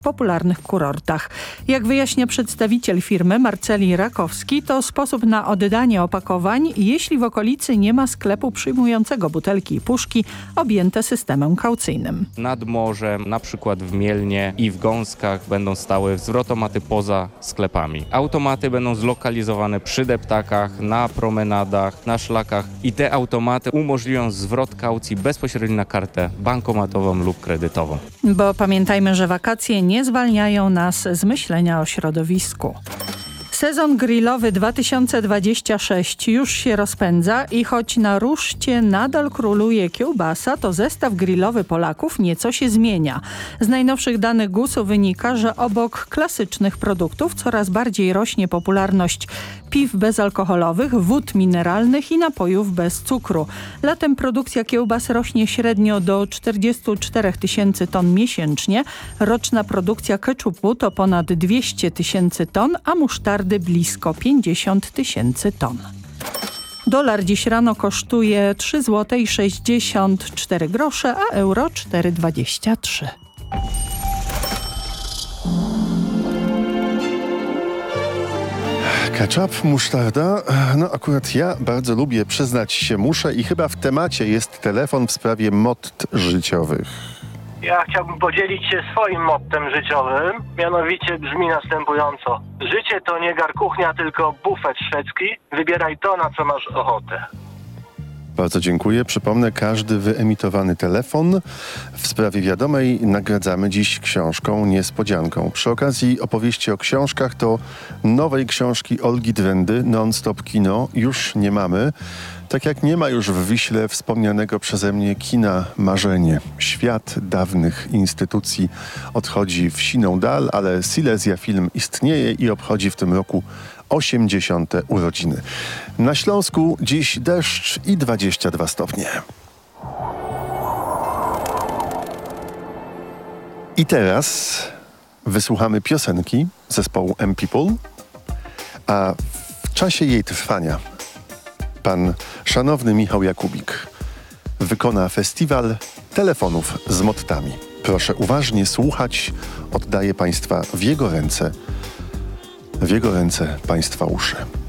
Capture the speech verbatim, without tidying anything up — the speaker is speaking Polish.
popularnych kurortach. Jak wyjaśnia przedstawiciel firmy Marceli Rakowski, to sposób na oddanie opakowań, jeśli w okolicy nie ma sklepu przyjmującego butelki i puszki objęte systemem kaucyjnym. Nad morzem, na przykład w Mielnie i w Gąskach będą stały zwrotomaty poza sklepami. Automaty będą zlokalizowane przy deptakach, na promenadach, na szlakach i te automaty umożliwią zwrot kaucji bezpośrednio na kartę bankomatową lub kredytową. Bo pamiętajmy, że wakacje nie zwalniają nas z myślenia o środowisku. Sezon grillowy dwa tysiące dwudziesty szósty już się rozpędza i choć na ruszcie nadal króluje kiełbasa, to zestaw grillowy Polaków nieco się zmienia. Z najnowszych danych gusu wynika, że obok klasycznych produktów coraz bardziej rośnie popularność piw bezalkoholowych, wód mineralnych i napojów bez cukru. Latem produkcja kiełbas rośnie średnio do czterdziestu czterech tysięcy ton miesięcznie. Roczna produkcja keczupu to ponad dwieście tysięcy ton, a musztardy blisko pięćdziesiąt tysięcy ton. Dolar dziś rano kosztuje trzy złote sześćdziesiąt cztery grosze, a euro cztery dwadzieścia trzy. Ketchup, musztarda. No akurat ja bardzo lubię, przyznać się muszę i chyba w temacie jest telefon w sprawie motto życiowych. Ja chciałbym podzielić się swoim mottem życiowym, mianowicie brzmi następująco. Życie to nie gar kuchnia, tylko bufet szwedzki. Wybieraj to, na co masz ochotę. Bardzo dziękuję. Przypomnę, każdy wyemitowany telefon w sprawie wiadomej nagradzamy dziś książką niespodzianką. Przy okazji opowieści o książkach to nowej książki Olgi Dwendy, Non-Stop Kino, już nie mamy. Tak jak nie ma już w Wiśle wspomnianego przeze mnie kina Marzenie. Świat dawnych instytucji odchodzi w siną dal, ale Silesia Film istnieje i obchodzi w tym roku osiemdziesiąte urodziny. Na Śląsku dziś deszcz i dwadzieścia dwa stopnie. I teraz wysłuchamy piosenki zespołu M People, a w czasie jej trwania pan szanowny Michał Jakubik wykona festiwal telefonów z mottami. Proszę uważnie słuchać, oddaję państwa w jego ręce, w jego ręce państwa uszy.